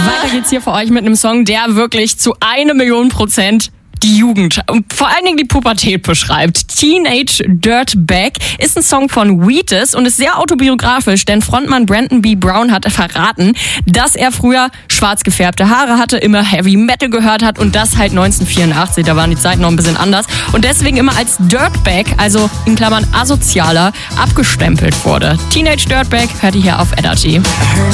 Weiter geht's hier für euch mit einem Song, der wirklich zu 1.000.000% die Jugend und vor allen Dingen die Pubertät beschreibt. Teenage Dirtbag ist ein Song von Wheatus und ist sehr autobiografisch, denn Frontmann Brandon B. Brown hat verraten, dass er früher schwarz gefärbte Haare hatte, immer Heavy Metal gehört hat und das halt 1984, da waren die Zeiten noch ein bisschen anders und deswegen immer als Dirtbag, also in Klammern asozialer, abgestempelt wurde. Teenage Dirtbag hört ihr hier auf Energy.